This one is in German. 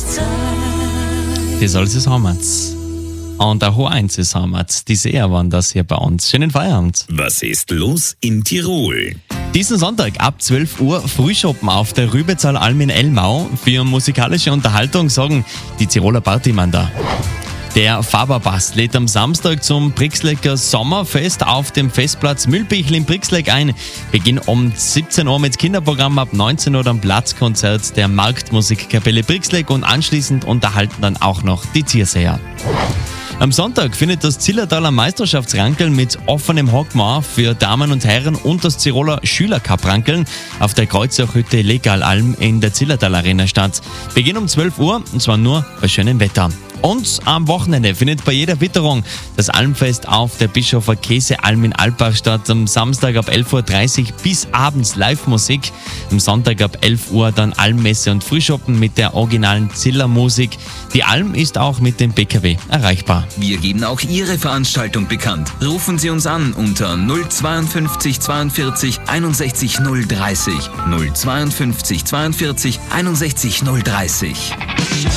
Die soll es haben. Und auch H1 ist haben. Die Seher waren das hier bei uns. Schönen Feierabend. Was ist los in Tirol? Diesen Sonntag ab 12 Uhr Frühschoppen auf der Rübezahl Alm in Elmau. Für musikalische Unterhaltung sorgen die Tiroler Partymann da. Der Faberbass lädt am Samstag zum Brixlecker Sommerfest auf dem Festplatz Mühlbichl in Brixleck ein. Beginn um 17 Uhr mit Kinderprogramm, ab 19 Uhr dann Platzkonzert der Marktmusikkapelle Brixleck und anschließend unterhalten dann auch noch die Tierseher. Am Sonntag findet das Zillertaler Meisterschaftsrankeln mit offenem Hockmar für Damen und Herren und das Tiroler Schülercup-Rankeln auf der Kreuzauchhütte Legalalm in der Zillertal Arena statt. Beginn um 12 Uhr und zwar nur bei schönem Wetter. Und am Wochenende findet bei jeder Witterung das Almfest auf der Bischofer Käsealm in Alpbach statt. Am Samstag ab 11.30 Uhr bis abends Live-Musik. Am Sonntag ab 11 Uhr dann Almmesse und Frühschoppen mit der originalen Zillermusik. Die Alm ist auch mit dem PKW erreichbar. Wir geben auch Ihre Veranstaltung bekannt. Rufen Sie uns an unter 052 42 61 030. 052 42 61 030.